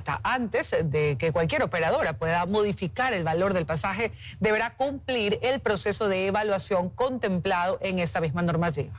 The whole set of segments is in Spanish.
plata. Antes de que cualquier operadora pueda modificar el valor del pasaje, deberá cumplir el proceso de evaluación contemplado en esta misma normativa.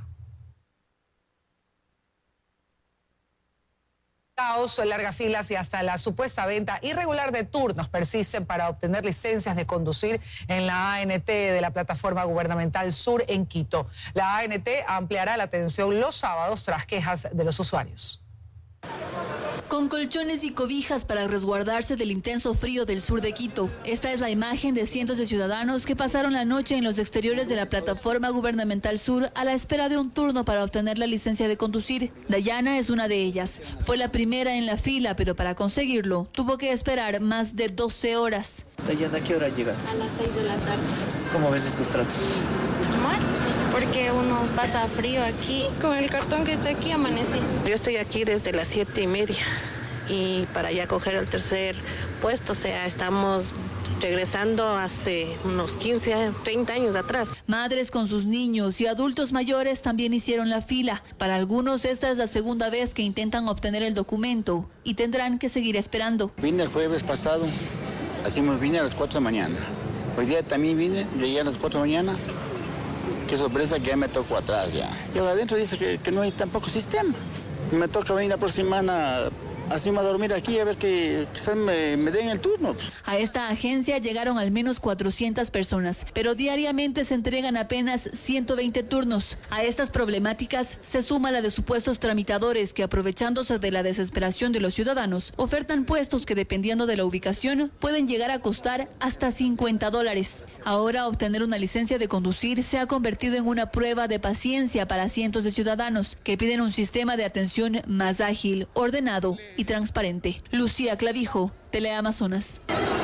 Caos, largas filas y hasta la supuesta venta irregular de turnos persisten para obtener licencias de conducir en la ANT de la plataforma gubernamental Sur en Quito. La ANT ampliará la atención los sábados tras quejas de los usuarios. Con colchones y cobijas para resguardarse del intenso frío del sur de Quito. Esta es la imagen de cientos de ciudadanos que pasaron la noche en los exteriores de la plataforma gubernamental Sur a la espera de un turno para obtener la licencia de conducir. Dayana es una de ellas. Fue la primera en la fila, pero para conseguirlo tuvo que esperar más de 12 horas. Dayana, ¿a qué hora llegaste? A las 6 de la tarde. ¿Cómo ves estos tratos? Mal, porque uno pasa frío aquí. Con el cartón que está aquí amanecí. Yo estoy aquí desde las 7:30 y para ya coger el tercer puesto, o sea, estamos regresando hace unos 15, 30 años atrás. Madres con sus niños y adultos mayores también hicieron la fila. Para algunos esta es la segunda vez que intentan obtener el documento y tendrán que seguir esperando. Vine el jueves pasado, vine a las 4 de la mañana. Hoy día también llegué a las 4 de la mañana. Qué sorpresa que ya me tocó atrás ya. Y ahora adentro dice que no hay tampoco sistema. Me toca venir la próxima semana así a dormir aquí a ver que me den el turno. A esta agencia llegaron al menos 400 personas, pero diariamente se entregan apenas 120 turnos. A estas problemáticas se suma la de supuestos tramitadores que, aprovechándose de la desesperación de los ciudadanos, ofertan puestos que, dependiendo de la ubicación, pueden llegar a costar hasta $50. Ahora, obtener una licencia de conducir se ha convertido en una prueba de paciencia para cientos de ciudadanos que piden un sistema de atención más ágil, ordenado y transparente. Lucía Clavijo, Teleamazonas.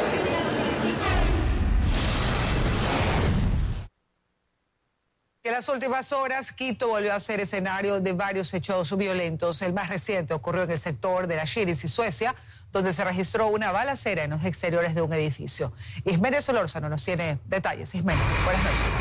En las últimas horas, Quito volvió a ser escenario de varios hechos violentos. El más reciente ocurrió en el sector de Las Chiris y Suecia, donde se registró una balacera en los exteriores de un edificio. Ismene Solórzano nos tiene detalles. Ismene, buenas noches.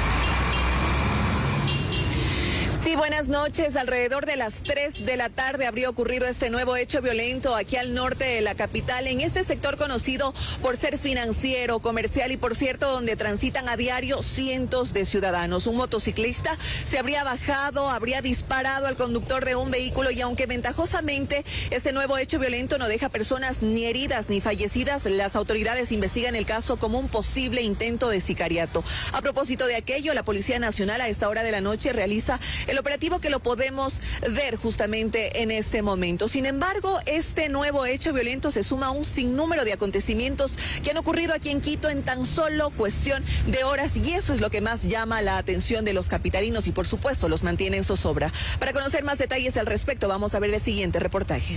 Sí, buenas noches. Alrededor de las 3 de la tarde habría ocurrido este nuevo hecho violento aquí al norte de la capital, en este sector conocido por ser financiero, comercial y, por cierto, donde transitan a diario cientos de ciudadanos. Un motociclista se habría bajado, habría disparado al conductor de un vehículo y, aunque ventajosamente este nuevo hecho violento no deja personas ni heridas ni fallecidas, las autoridades investigan el caso como un posible intento de sicariato. A propósito de aquello, la Policía Nacional a esta hora de la noche realiza el operativo que lo podemos ver justamente en este momento. Sin embargo, este nuevo hecho violento se suma a un sinnúmero de acontecimientos que han ocurrido aquí en Quito en tan solo cuestión de horas, y eso es lo que más llama la atención de los capitalinos y, por supuesto, los mantiene en zozobra. Para conocer más detalles al respecto, vamos a ver el siguiente reportaje.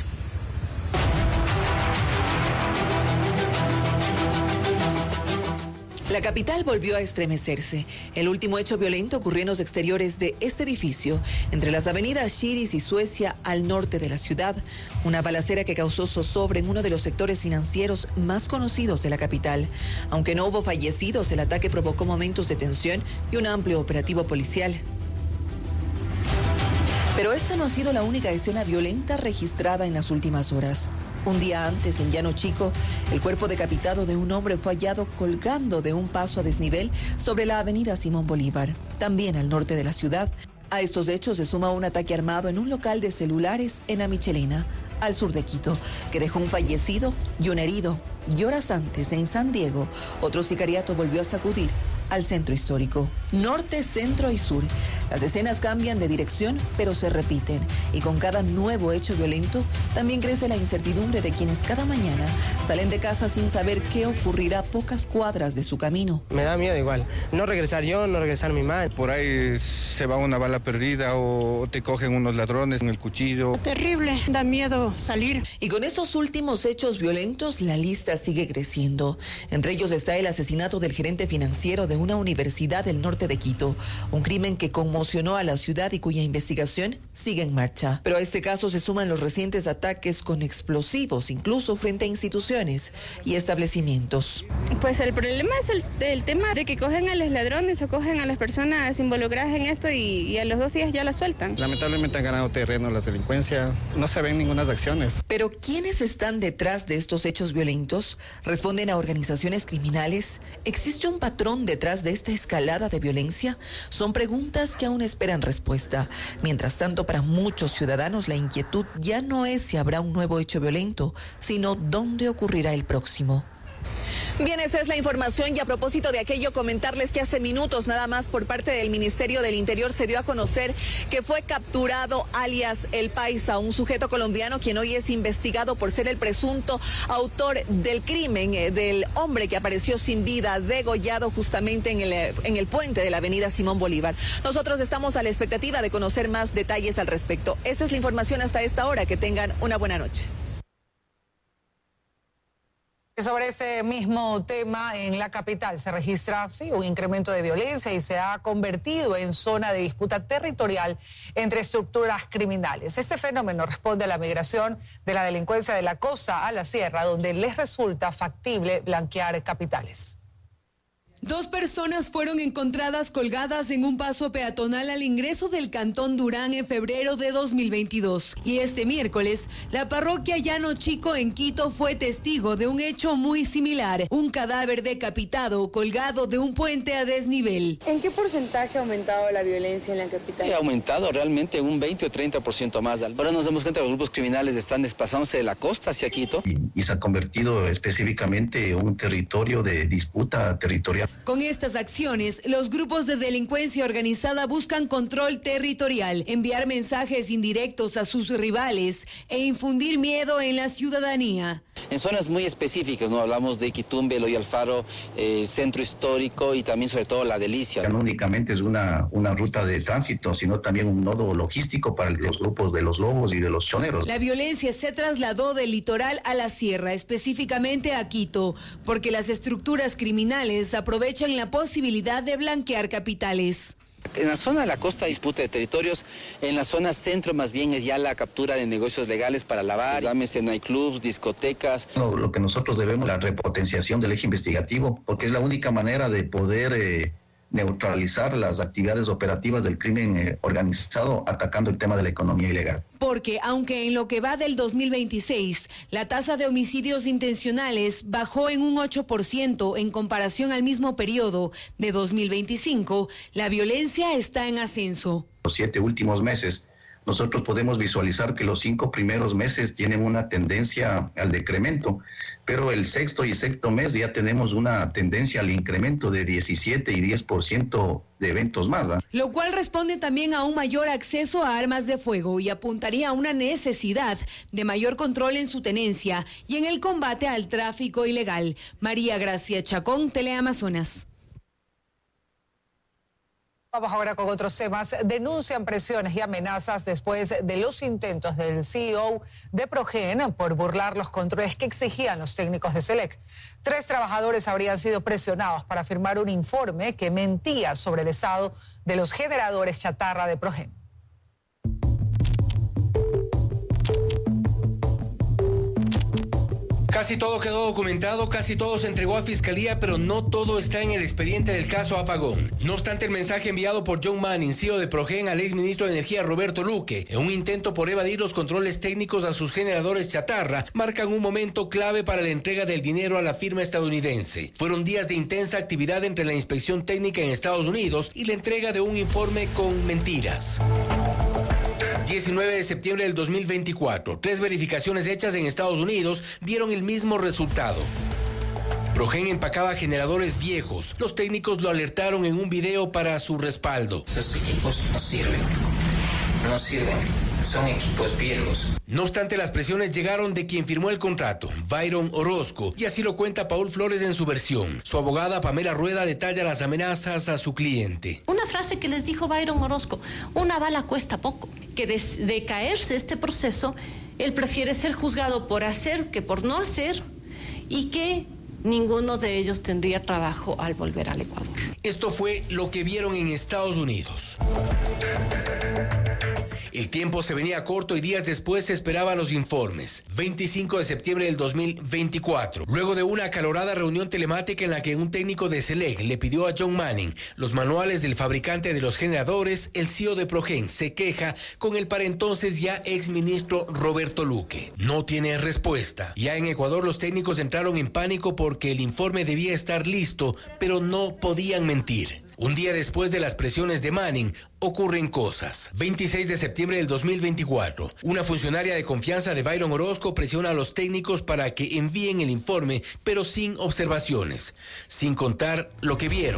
La capital volvió a estremecerse. El último hecho violento ocurrió en los exteriores de este edificio, entre las avenidas Chiris y Suecia, al norte de la ciudad. Una balacera que causó zozobra en uno de los sectores financieros más conocidos de la capital. Aunque no hubo fallecidos, el ataque provocó momentos de tensión y un amplio operativo policial. Pero esta no ha sido la única escena violenta registrada en las últimas horas. Un día antes, en Llano Chico, el cuerpo decapitado de un hombre fue hallado colgando de un paso a desnivel sobre la avenida Simón Bolívar, también al norte de la ciudad. A estos hechos se suma un ataque armado en un local de celulares en Amichelena, al sur de Quito, que dejó un fallecido y un herido. Y horas antes, en San Diego, otro sicariato volvió a sacudir al centro histórico. Norte, centro y sur. Las escenas cambian de dirección, pero se repiten. Y con cada nuevo hecho violento, también crece la incertidumbre de quienes cada mañana salen de casa sin saber qué ocurrirá a pocas cuadras de su camino. Me da miedo igual. No regresar yo, no regresar mi madre. Por ahí se va una bala perdida o te cogen unos ladrones en el cuchillo. Terrible, da miedo salir. Y con estos últimos hechos violentos, la lista sigue creciendo. Entre ellos está el asesinato del gerente financiero de una universidad del norte de Quito, un crimen que conmocionó a la ciudad y cuya investigación sigue en marcha. Pero a este caso se suman los recientes ataques con explosivos, incluso frente a instituciones y establecimientos. Pues el problema es el tema de que cogen a los ladrones o cogen a las personas involucradas en esto y a los 2 días ya la sueltan. Lamentablemente han ganado terreno las delincuencias, no se ven ninguna acciones. Pero ¿quiénes están detrás de estos hechos violentos? ¿Responden a organizaciones criminales? ¿Existe un patrón detrás de esta escalada de violencia? Son preguntas que aún esperan respuesta. Mientras tanto, para muchos ciudadanos la inquietud ya no es si habrá un nuevo hecho violento, sino dónde ocurrirá el próximo. Bien, esa es la información y a propósito de aquello, comentarles que hace minutos nada más por parte del Ministerio del Interior se dio a conocer que fue capturado alias El Paisa, un sujeto colombiano quien hoy es investigado por ser el presunto autor del crimen del hombre que apareció sin vida, degollado justamente en el puente de la avenida Simón Bolívar. Nosotros estamos a la expectativa de conocer más detalles al respecto. Esa es la información hasta esta hora. Que tengan una buena noche. Sobre ese mismo tema, en la capital se registra, un incremento de violencia y se ha convertido en zona de disputa territorial entre estructuras criminales. Este fenómeno responde a la migración de la delincuencia de la costa a la sierra, donde les resulta factible blanquear capitales. 2 personas fueron encontradas colgadas en un paso peatonal al ingreso del Cantón Durán en febrero de 2022. Y este miércoles, la parroquia Llano Chico en Quito fue testigo de un hecho muy similar. Un cadáver decapitado colgado de un puente a desnivel. ¿En qué porcentaje ha aumentado la violencia en la capital? Ha aumentado realmente un 20 o 30% más. Ahora nos damos cuenta que los grupos criminales están desplazándose de la costa hacia Quito. Y se ha convertido específicamente en un territorio de disputa territorial. Con estas acciones, los grupos de delincuencia organizada buscan control territorial, enviar mensajes indirectos a sus rivales e infundir miedo en la ciudadanía. En zonas muy específicas, ¿no? Hablamos de Quitumbe, Eloy Alfaro, centro histórico y también sobre todo La Delicia. No únicamente es una ruta de tránsito, sino también un nodo logístico para los grupos de los lobos y de los choneros. La violencia se trasladó del litoral a la sierra, específicamente a Quito, porque las estructuras criminales aprovechan la posibilidad de blanquear capitales. En la zona de la costa disputa de territorios, en la zona centro más bien es ya la captura de negocios legales para lavar, llámese nightclubs, discotecas. Lo que nosotros debemos, la repotenciación del eje investigativo, porque es la única manera de poder neutralizar las actividades operativas del crimen organizado, atacando el tema de la economía ilegal. Porque aunque en lo que va del 2026, la tasa de homicidios intencionales bajó en un 8% en comparación al mismo periodo de 2025, la violencia está en ascenso. Los 7 últimos meses, nosotros podemos visualizar que los 5 primeros meses tienen una tendencia al decremento, pero el sexto y sexto mes ya tenemos una tendencia al incremento de 17 y 10% de eventos más. Lo cual responde también a un mayor acceso a armas de fuego y apuntaría a una necesidad de mayor control en su tenencia y en el combate al tráfico ilegal. María Gracia Chacón, Teleamazonas. Vamos ahora con otros temas. Denuncian presiones y amenazas después de los intentos del CEO de Progen por burlar los controles que exigían los técnicos de SELEC. 3 trabajadores habrían sido presionados para firmar un informe que mentía sobre el estado de los generadores chatarra de Progen. Casi todo quedó documentado, casi todo se entregó a Fiscalía, pero no todo está en el expediente del caso Apagón. No obstante, el mensaje enviado por John Manning, CEO de Progen, al exministro de Energía Roberto Luque, en un intento por evadir los controles técnicos a sus generadores chatarra, marcan un momento clave para la entrega del dinero a la firma estadounidense. Fueron días de intensa actividad entre la inspección técnica en Estados Unidos y la entrega de un informe con mentiras. 19 de septiembre del 2024, 3 verificaciones hechas en Estados Unidos dieron el mismo resultado. Progen empacaba generadores viejos. Los técnicos lo alertaron en un video para su respaldo. Estos equipos no sirven. Son equipos viejos. No obstante, las presiones llegaron de quien firmó el contrato, Byron Orozco, y así lo cuenta Paul Flores en su versión. Su abogada Pamela Rueda detalla las amenazas a su cliente. Una frase que les dijo Byron Orozco: una bala cuesta poco. Que de caerse este proceso, él prefiere ser juzgado por hacer que por no hacer, y que ninguno de ellos tendría trabajo al volver al Ecuador. Esto fue lo que vieron en Estados Unidos. El tiempo se venía corto y días después se esperaban los informes. 25 de septiembre del 2024. Luego de una acalorada reunión telemática en la que un técnico de SELEC le pidió a John Manning los manuales del fabricante de los generadores, el CEO de Progen se queja con el para entonces ya exministro Roberto Luque. No tiene respuesta. Ya en Ecuador los técnicos entraron en pánico porque el informe debía estar listo, pero no podían mentir. Un día después de las presiones de Manning, ocurren cosas. 26 de septiembre del 2024. Una funcionaria de confianza de Byron Orozco presiona a los técnicos para que envíen el informe, pero sin observaciones, sin contar lo que vieron.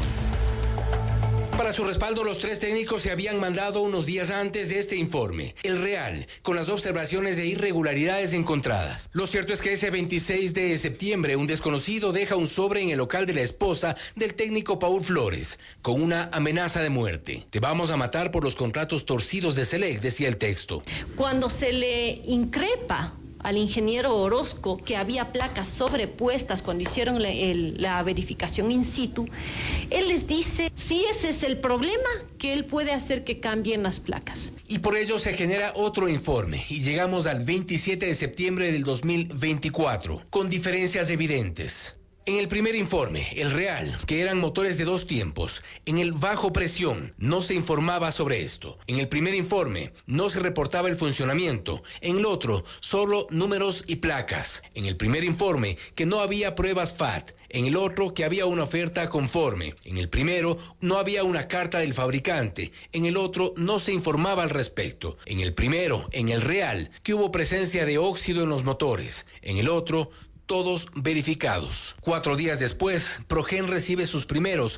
Para su respaldo, los 3 técnicos se habían mandado unos días antes de este informe, el real, con las observaciones de irregularidades encontradas. Lo cierto es que ese 26 de septiembre, un desconocido deja un sobre en el local de la esposa del técnico Paul Flores, con una amenaza de muerte. Te vamos a matar por los contratos torcidos de SELEC, decía el texto. Cuando se le increpa al ingeniero Orozco que había placas sobrepuestas cuando hicieron la verificación in situ, él les dice, si ese es el problema, que él puede hacer que cambien las placas. Y por ello se genera otro informe y llegamos al 27 de septiembre del 2024, con diferencias evidentes. En el primer informe, el real, que eran motores de 2 tiempos, en el bajo presión, no se informaba sobre esto. En el primer informe, no se reportaba el funcionamiento. En el otro, solo números y placas. En el primer informe, que no había pruebas FAT. En el otro, que había una oferta conforme. En el primero, no había una carta del fabricante. En el otro, no se informaba al respecto. En el primero, en el real, que hubo presencia de óxido en los motores. En el otro, todos verificados. 4 días después, Progen recibe sus primeros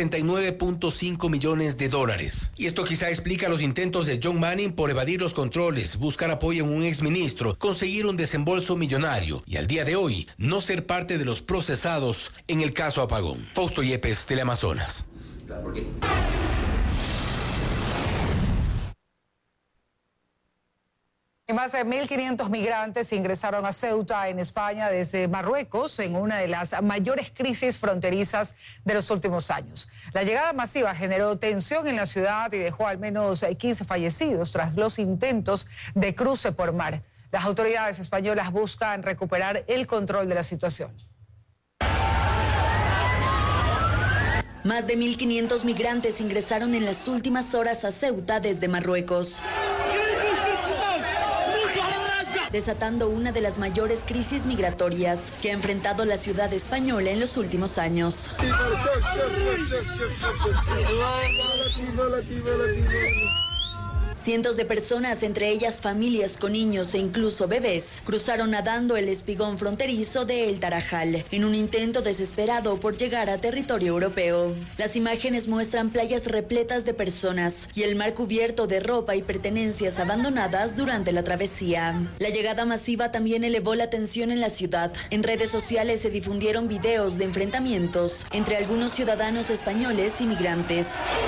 $69.5 millones. Y esto quizá explica los intentos de John Manning por evadir los controles, buscar apoyo en un exministro, conseguir un desembolso millonario y al día de hoy no ser parte de los procesados en el caso Apagón. Fausto Yepes, Teleamazonas. Más de 1.500 migrantes ingresaron a Ceuta, en España, desde Marruecos, en una de las mayores crisis fronterizas de los últimos años. La llegada masiva generó tensión en la ciudad y dejó al menos 15 fallecidos tras los intentos de cruce por mar. Las autoridades españolas buscan recuperar el control de la situación. Más de 1.500 migrantes ingresaron en las últimas horas a Ceuta desde Marruecos, desatando una de las mayores crisis migratorias que ha enfrentado la ciudad española en los últimos años. Cientos de personas, entre ellas familias con niños e incluso bebés, cruzaron nadando el espigón fronterizo de El Tarajal en un intento desesperado por llegar a territorio europeo. Las imágenes muestran playas repletas de personas y el mar cubierto de ropa y pertenencias abandonadas durante la travesía. La llegada masiva también elevó la tensión en la ciudad. En redes sociales se difundieron videos de enfrentamientos entre algunos ciudadanos españoles y migrantes.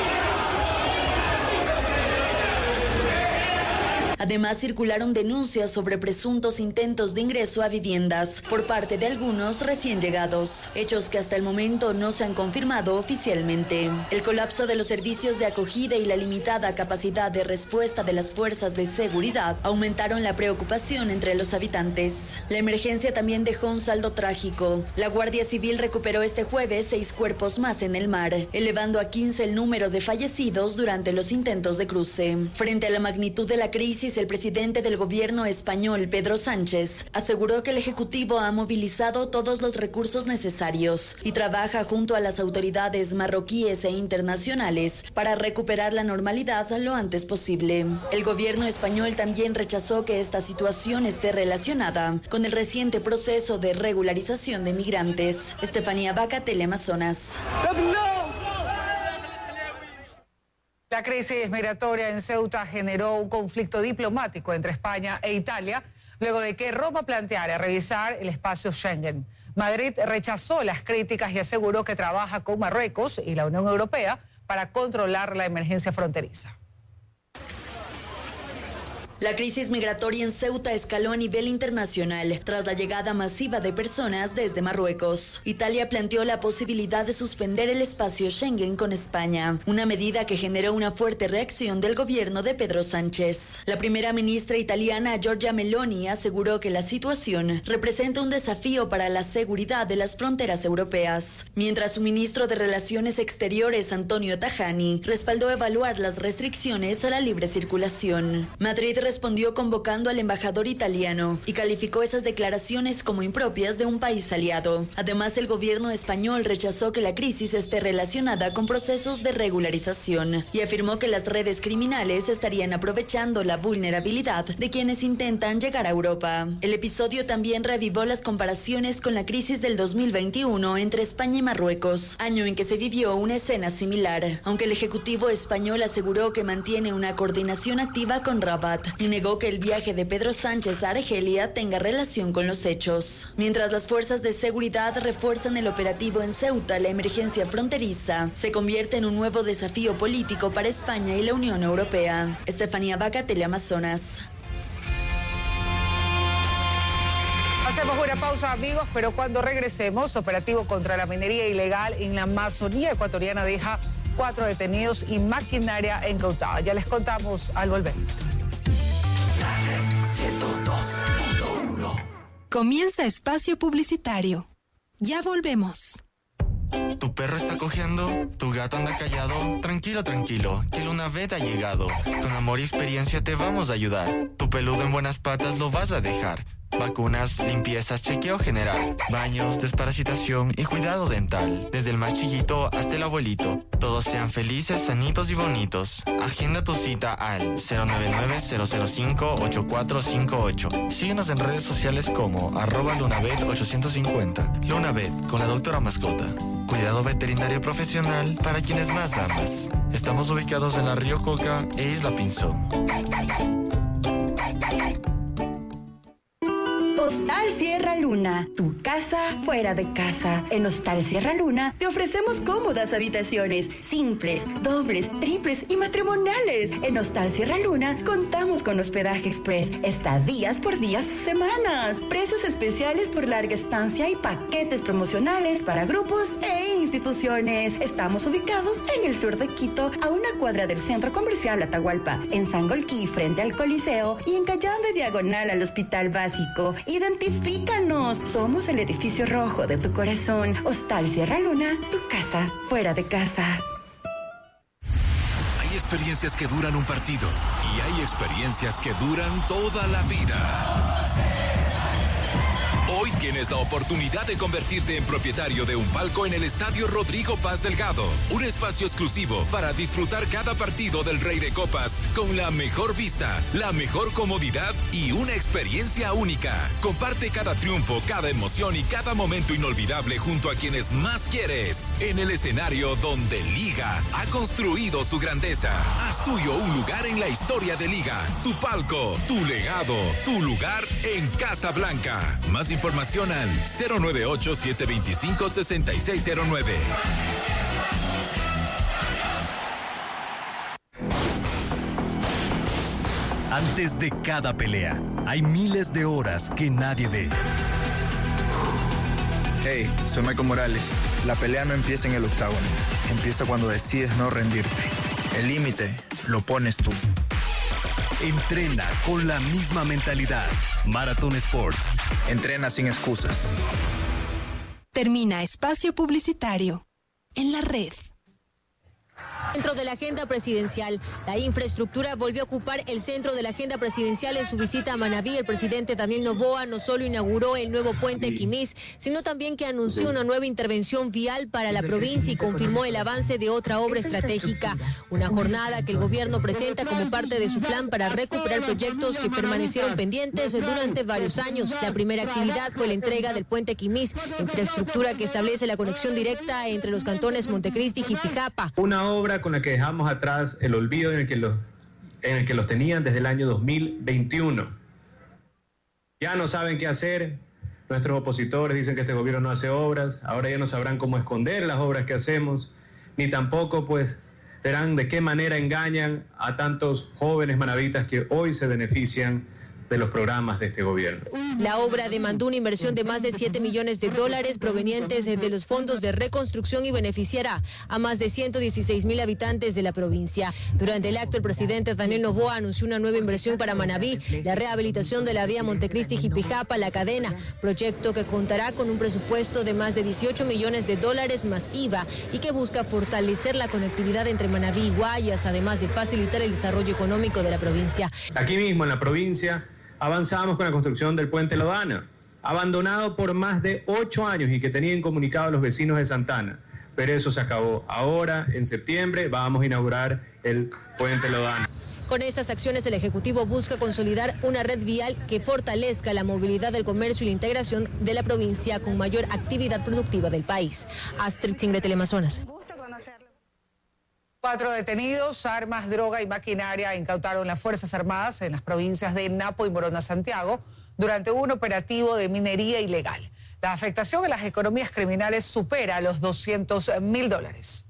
Además, circularon denuncias sobre presuntos intentos de ingreso a viviendas por parte de algunos recién llegados, hechos que hasta el momento no se han confirmado oficialmente. El colapso de los servicios de acogida y la limitada capacidad de respuesta de las fuerzas de seguridad aumentaron la preocupación entre los habitantes. La emergencia también dejó un saldo trágico. La Guardia Civil recuperó este jueves 6 cuerpos más en el mar, elevando a 15 el número de fallecidos durante los intentos de cruce. Frente a la magnitud de la crisis, el presidente del gobierno español, Pedro Sánchez, aseguró que el Ejecutivo ha movilizado todos los recursos necesarios y trabaja junto a las autoridades marroquíes e internacionales para recuperar la normalidad lo antes posible. El gobierno español también rechazó que esta situación esté relacionada con el reciente proceso de regularización de migrantes. Estefanía Vaca, Teleamazonas. La crisis migratoria en Ceuta generó un conflicto diplomático entre España e Italia, luego de que Roma planteara revisar el espacio Schengen. Madrid rechazó las críticas y aseguró que trabaja con Marruecos y la Unión Europea para controlar la emergencia fronteriza. La crisis migratoria en Ceuta escaló a nivel internacional tras la llegada masiva de personas desde Marruecos. Italia planteó la posibilidad de suspender el espacio Schengen con España, una medida que generó una fuerte reacción del gobierno de Pedro Sánchez. La primera ministra italiana Giorgia Meloni aseguró que la situación representa un desafío para la seguridad de las fronteras europeas, mientras su ministro de Relaciones Exteriores Antonio Tajani respaldó evaluar las restricciones a la libre circulación. Madrid respondió convocando al embajador italiano y calificó esas declaraciones como impropias de un país aliado. Además, el gobierno español rechazó que la crisis esté relacionada con procesos de regularización y afirmó que las redes criminales estarían aprovechando la vulnerabilidad de quienes intentan llegar a Europa. El episodio también revivó las comparaciones con la crisis del 2021 entre España y Marruecos, año en que se vivió una escena similar, aunque el Ejecutivo español aseguró que mantiene una coordinación activa con Rabat y negó que el viaje de Pedro Sánchez a Argelia tenga relación con los hechos. Mientras las fuerzas de seguridad refuerzan el operativo en Ceuta, la emergencia fronteriza se convierte en un nuevo desafío político para España y la Unión Europea. Estefanía Vaca, Teleamazonas. Hacemos una pausa, amigos, pero cuando regresemos, operativo contra la minería ilegal en la Amazonía ecuatoriana deja 4 detenidos y maquinaria incautada. Ya les contamos al volver. Comienza espacio publicitario. Ya volvemos. ¿Tu perro está cojeando? ¿Tu gato anda callado? Tranquilo, tranquilo, que Lunavet ha llegado. Con amor y experiencia te vamos a ayudar. Tu peludo en buenas patas lo vas a dejar. Vacunas, limpiezas, chequeo general, baños, desparasitación y cuidado dental. Desde el más chiquito hasta el abuelito. Todos sean felices, sanitos y bonitos. Agenda tu cita al 099-005-8458. Síguenos en redes sociales como @Lunavet850. Lunavet, con la doctora mascota. Cuidado veterinario profesional para quienes más amas. Estamos ubicados en la Río Coca e Isla Pinzón. Hostal Sierra Luna, tu casa fuera de casa. En Hostal Sierra Luna te ofrecemos cómodas habitaciones, simples, dobles, triples y matrimoniales. En Hostal Sierra Luna contamos con hospedaje express, estadías por días o semanas, precios especiales por larga estancia y paquetes promocionales para grupos e instituciones. Estamos ubicados en el sur de Quito, a una cuadra del Centro Comercial Atahualpa, en Sangolquí frente al Coliseo y en Cayambe diagonal al Hospital Básico. Identifícanos, somos el edificio rojo de tu corazón. Hostal Sierra Luna, tu casa fuera de casa. Hay experiencias que duran un partido y hay experiencias que duran toda la vida. Hoy tienes la oportunidad de convertirte en propietario de un palco en el Estadio Rodrigo Paz Delgado, un espacio exclusivo para disfrutar cada partido del Rey de Copas con la mejor vista, la mejor comodidad y una experiencia única. Comparte cada triunfo, cada emoción y cada momento inolvidable junto a quienes más quieres, en el escenario donde Liga ha construido su grandeza. Haz tuyo un lugar en la historia de Liga, tu palco, tu legado, tu lugar en Casa Blanca. Más información al 098-725-6609. Antes de cada pelea, hay miles de horas que nadie ve. Hey, soy Michael Morales. La pelea no empieza en el octágono. Empieza cuando decides no rendirte. El límite lo pones tú. Entrena con la misma mentalidad. Marathon Sports. Entrena sin excusas. Termina espacio publicitario en la red. Dentro de la agenda presidencial, la infraestructura volvió a ocupar el centro de la agenda presidencial. En su visita a Manabí, el presidente Daniel Noboa no solo inauguró el nuevo puente Quimís, sino también que anunció una nueva intervención vial para la provincia y confirmó el avance de otra obra estratégica. Una jornada que el gobierno presenta como parte de su plan para recuperar proyectos que permanecieron pendientes durante varios años. La primera actividad fue la entrega del puente Quimís, infraestructura que establece la conexión directa entre los cantones Montecristi y Jipijapa. Una obra con la que dejamos atrás el olvido en el que los tenían desde el año 2021. Ya no saben qué hacer. Nuestros opositores dicen que este gobierno no hace obras. Ahora ya no sabrán cómo esconder las obras que hacemos, ni tampoco pues verán de qué manera engañan a tantos jóvenes manavitas que hoy se benefician de los programas de este gobierno. La obra demandó una inversión de más de $7 millones provenientes de los fondos de reconstrucción y beneficiará a más de 116,000 habitantes de la provincia. Durante el acto, el presidente Daniel Noboa anunció una nueva inversión para Manabí, la rehabilitación de la vía Montecristi-Jipijapa, La Cadena, proyecto que contará con un presupuesto de más de $18 millones más IVA y que busca fortalecer la conectividad entre Manabí y Guayas, además de facilitar el desarrollo económico de la provincia. Aquí mismo en la provincia avanzamos con la construcción del puente Lodana, abandonado por más de 8 años y que tenían comunicado a los vecinos de Santana, pero eso se acabó. Ahora, en septiembre, vamos a inaugurar el puente Lodana. Con estas acciones, el Ejecutivo busca consolidar una red vial que fortalezca la movilidad del comercio y la integración de la provincia con mayor actividad productiva del país. Astrid Singre, Teleamazonas. 4 detenidos, armas, droga y maquinaria incautaron las Fuerzas Armadas en las provincias de Napo y Morona, Santiago, durante un operativo de minería ilegal. La afectación en las economías criminales supera los $200.000.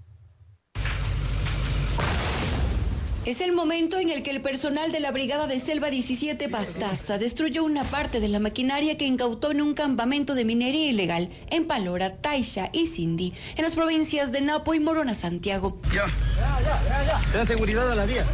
Es el momento en el que el personal de la Brigada de Selva 17 Pastaza destruyó una parte de la maquinaria que incautó en un campamento de minería ilegal en Palora, Taisha y Sindi, en las provincias de Napo y Morona, Santiago. Ya. Da seguridad a la vía.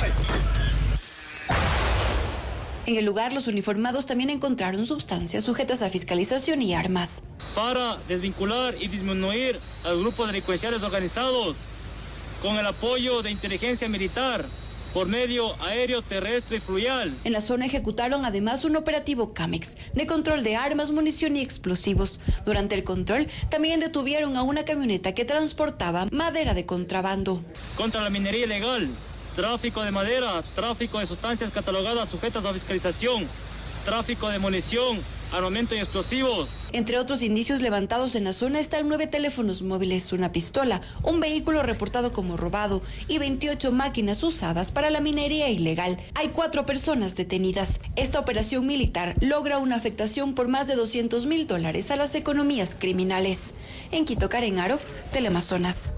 En el lugar, los uniformados también encontraron sustancias sujetas a fiscalización y armas. Para desvincular y disminuir a los grupos delincuenciales organizados, con el apoyo de inteligencia militar por medio aéreo, terrestre y fluvial. En la zona ejecutaron además un operativo CAMEX de control de armas, munición y explosivos. Durante el control también detuvieron a una camioneta que transportaba madera de contrabando. Contra la minería ilegal, tráfico de madera, tráfico de sustancias catalogadas sujetas a fiscalización, tráfico de munición, armamento y explosivos. Entre otros indicios levantados en la zona están 9 teléfonos móviles, una pistola, un vehículo reportado como robado y 28 máquinas usadas para la minería ilegal. Hay 4 personas detenidas. Esta operación militar logra una afectación por más de $200.000 a las economías criminales. En Quito, Karen Aro, Teleamazonas.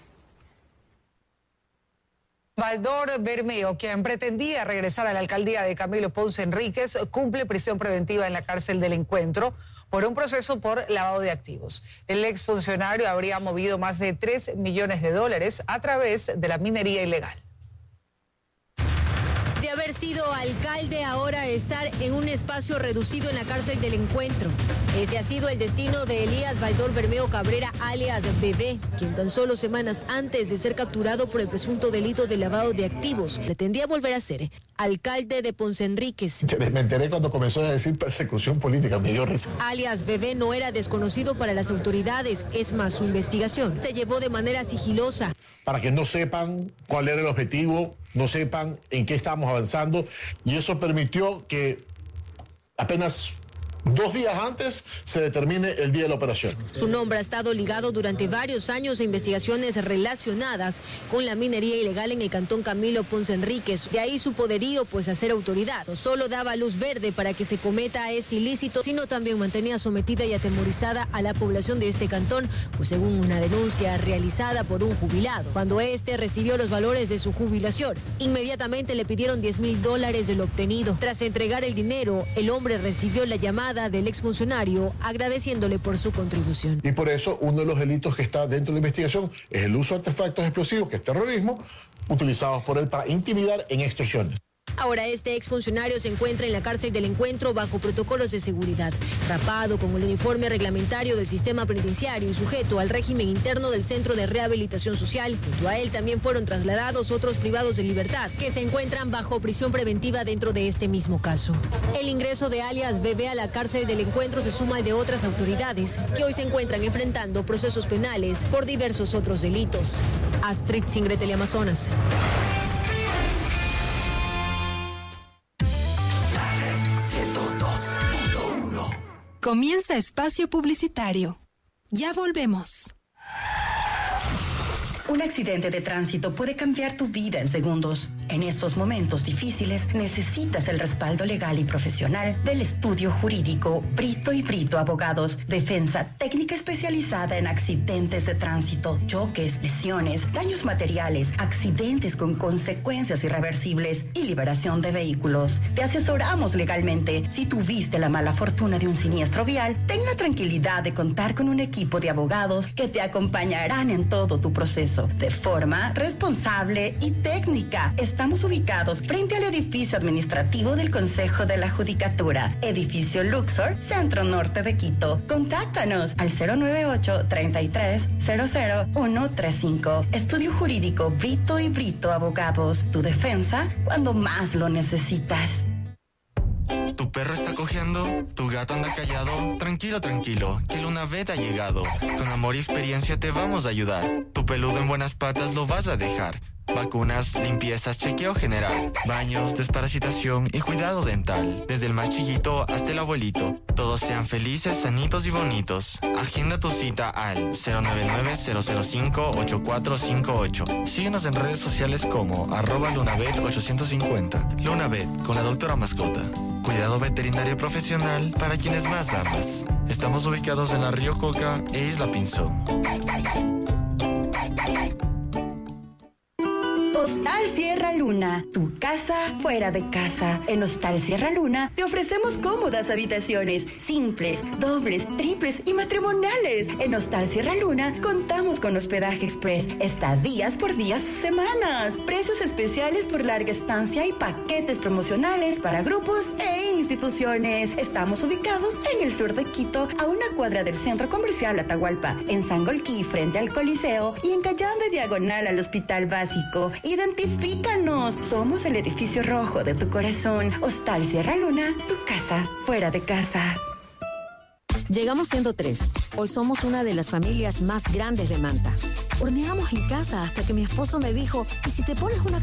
Valdor Bermeo, quien pretendía regresar a la alcaldía de Camilo Ponce Enríquez, cumple prisión preventiva en la cárcel del Encuentro por un proceso por lavado de activos. El exfuncionario habría movido más de $3 millones a través de la minería ilegal. De haber sido alcalde, ahora estar en un espacio reducido en la cárcel del Encuentro. Ese ha sido el destino de Elías Valdor Bermeo Cabrera, alias Bebé, quien tan solo semanas antes de ser capturado por el presunto delito de lavado de activos, pretendía volver a ser alcalde de Ponce Enríquez. Me enteré cuando comenzó a decir persecución política, me dio risa. Alias Bebé no era desconocido para las autoridades, es más, su investigación se llevó de manera sigilosa. Para que no sepan cuál era el objetivo, no sepan en qué estamos avanzando, y eso permitió que apenas 2 días antes se determine el día de la operación. Su nombre ha estado ligado durante varios años a investigaciones relacionadas con la minería ilegal en el cantón Camilo Ponce Enríquez. De ahí su poderío, pues a ser autoridad. No solo daba luz verde para que se cometa este ilícito, sino también mantenía sometida y atemorizada a la población de este cantón, pues según una denuncia realizada por un jubilado. Cuando este recibió los valores de su jubilación, inmediatamente le pidieron $10.000 de lo obtenido. Tras entregar el dinero, el hombre recibió la llamada del exfuncionario agradeciéndole por su contribución. Y por eso uno de los delitos que está dentro de la investigación es el uso de artefactos explosivos, que es terrorismo, utilizados por él para intimidar en extorsiones. Ahora este exfuncionario se encuentra en la cárcel del Encuentro bajo protocolos de seguridad, rapado con el uniforme reglamentario del sistema penitenciario y sujeto al régimen interno del Centro de Rehabilitación Social. Junto a él también fueron trasladados otros privados de libertad que se encuentran bajo prisión preventiva dentro de este mismo caso. El ingreso de alias Bebé a la cárcel del Encuentro se suma al de otras autoridades que hoy se encuentran enfrentando procesos penales por diversos otros delitos. Astrid Singre, Teleamazonas. Comienza espacio publicitario. Ya volvemos. Un accidente de tránsito puede cambiar tu vida en segundos. En esos momentos difíciles necesitas el respaldo legal y profesional del estudio jurídico Brito y Brito Abogados. Defensa técnica especializada en accidentes de tránsito, choques, lesiones, daños materiales, accidentes con consecuencias irreversibles y liberación de vehículos. Te asesoramos legalmente. Si tuviste la mala fortuna de un siniestro vial, ten la tranquilidad de contar con un equipo de abogados que te acompañarán en todo tu proceso de forma responsable y técnica. Estamos ubicados frente al edificio administrativo del Consejo de la Judicatura, edificio Luxor, Centro Norte de Quito. Contáctanos al 098-33-00135. Estudio Jurídico Brito y Brito Abogados. Tu defensa cuando más lo necesitas. ¿Tu perro está cojeando? ¿Tu gato anda callado? Tranquilo, tranquilo, que Lunavet ha llegado. Con amor y experiencia te vamos a ayudar. Tu peludo en buenas patas lo vas a dejar. Vacunas, limpiezas, chequeo general, baños, desparasitación y cuidado dental. Desde el más chiquito hasta el abuelito. Todos sean felices, sanitos y bonitos. Agenda tu cita al 099-005-8458. Síguenos en redes sociales como @Lunavet850. Lunavet, con la doctora mascota. Cuidado veterinario profesional para quienes más amas. Estamos ubicados en la Río Coca e Isla Pinzón. Hostal Sierra Luna, tu casa fuera de casa. En Hostal Sierra Luna te ofrecemos cómodas habitaciones, simples, dobles, triples y matrimoniales. En Hostal Sierra Luna contamos con hospedaje express, estadías por días o semanas, precios especiales por larga estancia y paquetes promocionales para grupos e instituciones. Estamos ubicados en el sur de Quito, a una cuadra del Centro Comercial Atahualpa, en Sangolquí frente al Coliseo y en Cayambe diagonal al Hospital Básico. Identifícanos. Somos el edificio rojo de tu corazón. Hostal Sierra Luna, tu casa fuera de casa. Llegamos siendo 3. Hoy somos una de las familias más grandes de Manta. Horneamos en casa hasta que mi esposo me dijo, ¿y si te pones una